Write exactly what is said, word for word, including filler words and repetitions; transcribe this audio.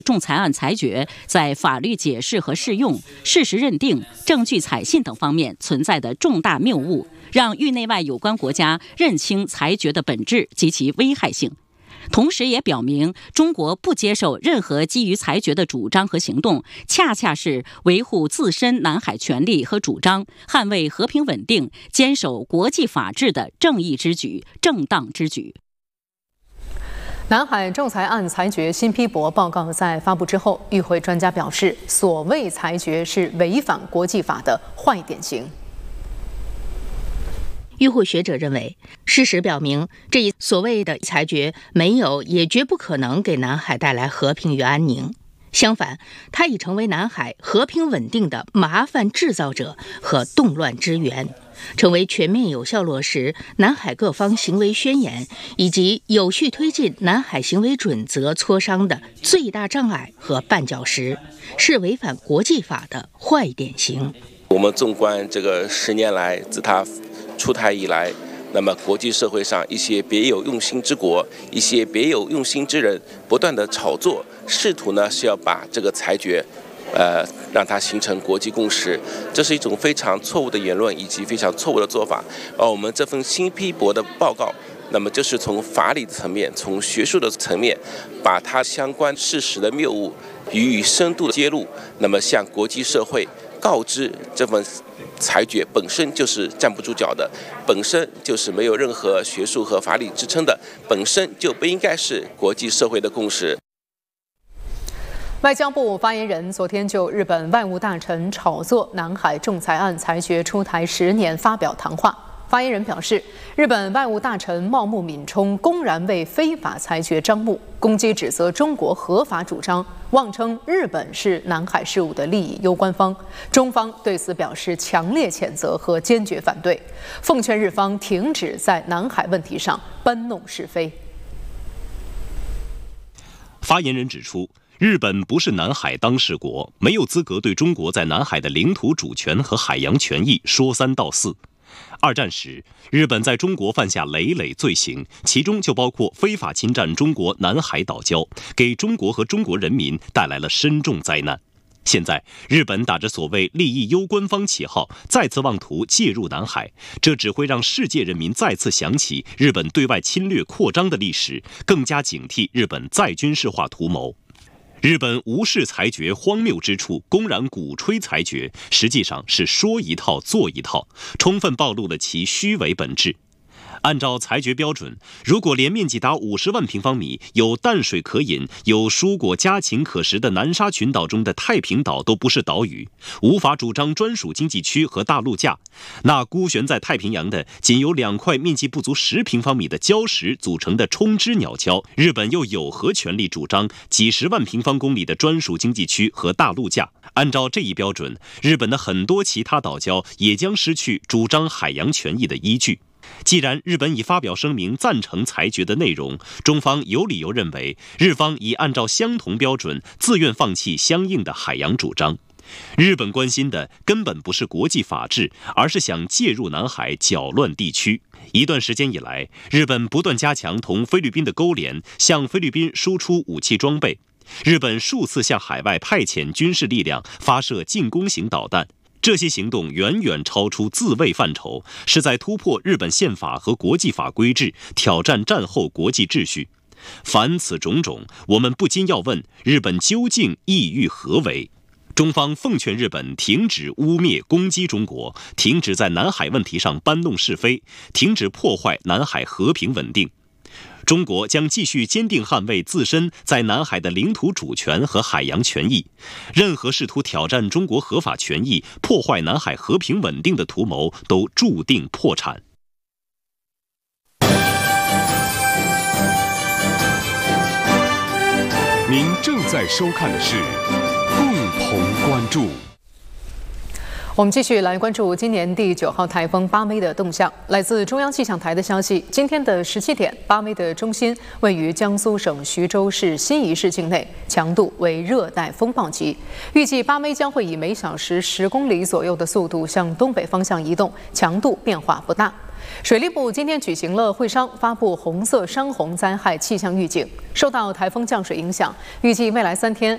仲裁案裁决在法律解释和适用、事实认定、证据采信等方面存在的重大谬误，让域内外有关国家认清裁决的本质及其危害性。同时也表明，中国不接受任何基于裁决的主张和行动，恰恰是维护自身南海权利和主张、捍卫和平稳定、坚守国际法治的正义之举、正当之举。 南海仲裁案裁决新批驳报告在发布之后，与会专家表示，所谓裁决是违反国际法的坏典型。 与会学者认为，事实表明，这一所谓的裁决没有也绝不可能给南海带来和平与安宁。相反，它已成为南海和平稳定的麻烦制造者和动乱之源，成为全面有效落实南海各方行为宣言以及有序推进南海行为准则磋商的最大障碍和绊脚石，是违反国际法的坏典型。 我们纵观这个十年来，自它出台以来，那么国际社会上一些别有用心之国、一些别有用心之人，不断的炒作，试图呢是要把这个裁决，呃，让它形成国际共识。这是一种非常错误的言论以及非常错误的做法。而我们这份新批驳的报告，那么就是从法理层面、从学术的层面，把它相关事实的谬误予以深度的揭露，那么向国际社会告知这份裁决本身就是站不住脚的，本身就是没有任何学术和法理支撑的，本身就不应该是国际社会的共识。 外交部发言人昨天就日本外务大臣炒作南海仲裁案裁决出台十年发表谈话。发言人表示，日本外务大臣茂木敏充公然为非法裁决张目，攻击指责中国合法主张，妄称日本是南海事务的利益攸关方。中方对此表示强烈谴责和坚决反对，奉劝日方停止在南海问题上搬弄是非。 发言人指出，日本不是南海当事国，没有资格对中国在南海的领土主权和海洋权益说三道四。二战时，日本在中国犯下累累罪行，其中就包括非法侵占中国南海岛礁，给中国和中国人民带来了深重灾难。现在，日本打着所谓利益攸关方旗号，再次妄图介入南海，这只会让世界人民再次想起日本对外侵略扩张的历史，更加警惕日本再军事化图谋。日本无视裁决荒谬之处，公然鼓吹裁决，实际上是说一套做一套，充分暴露了其虚伪本质。按照裁决标准，如果连面积达五十万平方米、有淡水可饮、有蔬果家禽可食的南沙群岛中的太平岛都不是岛屿，无法主张专属经济区和大陆架，那孤悬在太平洋的仅由两块面积不足十平方米的礁石组成的冲之鸟礁，日本又有何权利主张几十万平方公里的专属经济区和大陆架？按照这一标准，日本的很多其他岛礁也将失去主张海洋权益的依据。既然日本已发表声明赞成裁决的内容，中方有理由认为日方已按照相同标准自愿放弃相应的海洋主张。日本关心的根本不是国际法治，而是想介入南海搅乱地区。一段时间以来，日本不断加强同菲律宾的勾连，向菲律宾输出武器装备。日本数次向海外派遣军事力量，发射进攻型导弹。这些行动远远超出自卫范畴，是在突破日本宪法和国际法规制，挑战战后国际秩序。凡此种种，我们不禁要问：日本究竟意欲何为？中方奉劝日本停止污蔑攻击中国，停止在南海问题上搬弄是非，停止破坏南海和平稳定。中国将继续坚定捍卫自身在南海的领土主权和海洋权益，任何试图挑战中国合法权益、破坏南海和平稳定的图谋都注定破产。 您正在收看的是共同关注。 我们继续来关注今年第九号台风巴梅的动向。来自中央气象台的消息，今天的十七点，巴梅的中心位于江苏省徐州市新沂市境内，强度为热带风暴级。预计巴梅将会以每小时十公里左右的速度向东北方向移动，强度变化不大。水利部今天举行了会商，发布红色山洪灾害气象预警。受到台风降水影响，预计未来三天